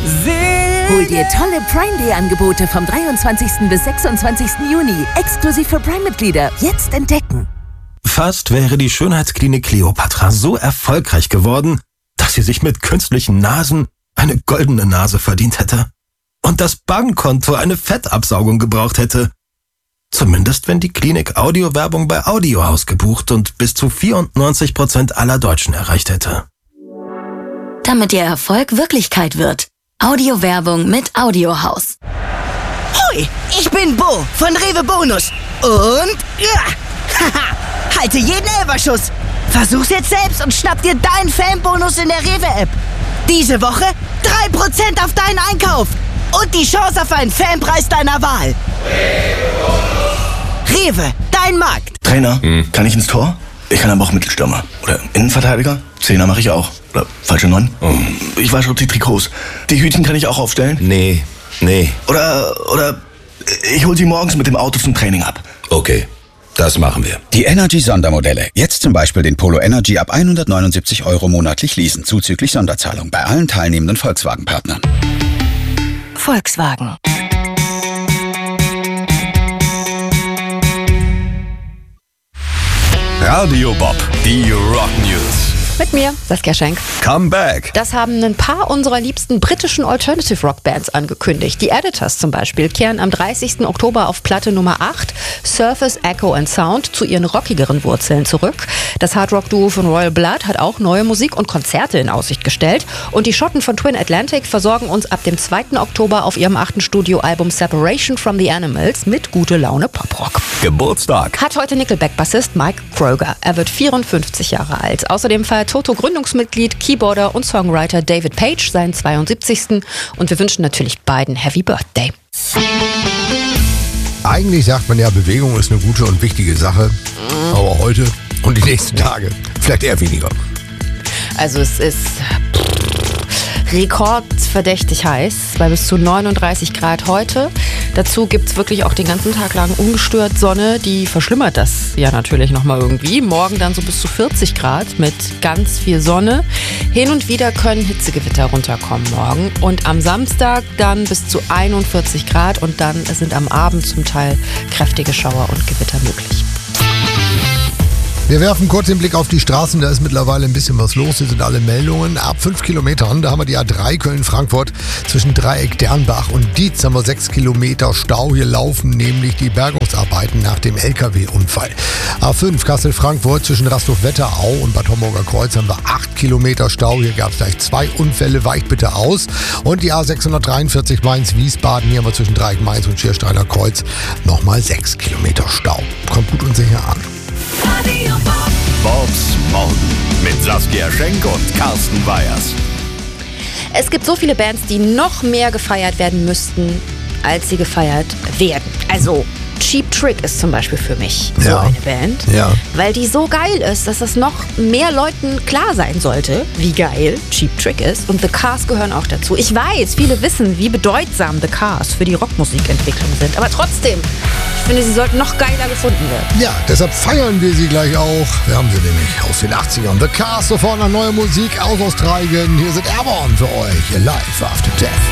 Hol dir tolle Prime Day Angebote vom 23. bis 26. Juni. Exklusiv für Prime-Mitglieder. Jetzt entdecken. Fast wäre die Schönheitsklinik Kleopatra so erfolgreich geworden, dass sie sich mit künstlichen Nasen eine goldene Nase verdient hätte. Und das Bankkonto eine Fettabsaugung gebraucht hätte. Zumindest wenn die Klinik Audiowerbung bei Audiohaus gebucht und bis zu 94% aller Deutschen erreicht hätte. Damit Ihr Erfolg Wirklichkeit wird. Audiowerbung mit Audiohaus. Hoi, ich bin Bo von Rewe Bonus. Und halte jeden Elferschuss. Versuch's jetzt selbst und schnapp dir deinen Fanbonus in der Rewe-App. Diese Woche 3% auf deinen Einkauf. Und die Chance auf einen Fanpreis deiner Wahl. Rewe, dein Markt. Trainer, kann ich ins Tor? Ich kann aber auch Mittelstürmer. Oder Innenverteidiger? Zehner mache ich auch. Oder falsche 9? Ich wasche auch die Trikots. Die Hütchen kann ich auch aufstellen? Nee. Oder ich hol sie morgens mit dem Auto zum Training ab. Okay, das machen wir. Die Energy-Sondermodelle. Jetzt zum Beispiel den Polo Energy ab 179 € monatlich leasen, zuzüglich Sonderzahlung bei allen teilnehmenden Volkswagen-Partnern. Volkswagen. Radio Bob, die Rock News. Mit mir, Saskia Schenk. Come back. Das haben ein paar unserer liebsten britischen Alternative-Rock-Bands angekündigt. Die Editors zum Beispiel kehren am 30. Oktober auf Platte Nummer 8, Surface, Echo and Sound, zu ihren rockigeren Wurzeln zurück. Das Hardrock-Duo von Royal Blood hat auch neue Musik und Konzerte in Aussicht gestellt. Und die Schotten von Twin Atlantic versorgen uns ab dem 2. Oktober auf ihrem 8. Studioalbum Separation from the Animals mit gute Laune Poprock. Geburtstag Hat heute Nickelback-Bassist Mike Kroeger. Er wird 54 Jahre alt. Außerdem feiert Toto-Gründungsmitglied, Keyboarder und Songwriter David Page seinen 72. Und wir wünschen natürlich beiden Happy Birthday. Eigentlich sagt man ja, Bewegung ist eine gute und wichtige Sache. Aber heute und die nächsten Tage vielleicht eher weniger. Also es ist rekordverdächtig heiß, bei bis zu 39 Grad heute. Dazu gibt es wirklich auch den ganzen Tag lang ungestört Sonne, die verschlimmert das ja natürlich nochmal irgendwie. Morgen dann so bis zu 40 Grad mit ganz viel Sonne. Hin und wieder können Hitzegewitter runterkommen morgen. Und am Samstag dann bis zu 41 Grad und dann sind am Abend zum Teil kräftige Schauer und Gewitter möglich. Wir werfen kurz den Blick auf die Straßen, da ist mittlerweile ein bisschen was los, hier sind alle Meldungen. Ab 5 Kilometern, da haben wir die A3 Köln-Frankfurt zwischen Dreieck Dernbach und Dietz haben wir 6 Kilometer Stau. Hier laufen nämlich die Bergungsarbeiten nach dem LKW-Unfall. A5 Kassel-Frankfurt zwischen Rastow-Wetterau und Bad Homburger Kreuz haben wir 8 Kilometer Stau. Hier gab es gleich 2 Unfälle, weicht bitte aus. Und die A643 Mainz-Wiesbaden, hier haben wir zwischen Dreieck Mainz und Schiersteiner Kreuz nochmal 6 Kilometer Stau. Kommt gut und sicher an. Bobs Morgen mit Saskia Schenk und Carsten Weyers. Es gibt so viele Bands, die noch mehr gefeiert werden müssten, als sie gefeiert werden. Also Cheap Trick ist zum Beispiel für mich so eine Band, weil die so geil ist, dass es noch mehr Leuten klar sein sollte, wie geil Cheap Trick ist. Und The Cars gehören auch dazu. Ich weiß, viele wissen, wie bedeutsam The Cars für die Rockmusikentwicklung sind. Aber trotzdem, ich finde, sie sollten noch geiler gefunden werden. Ja, deshalb feiern wir sie gleich auch. Wir haben sie nämlich aus den 80ern. The Cars, sofort nach neuer Musik aus Australien. Hier sind Airborne für euch. Live After Death.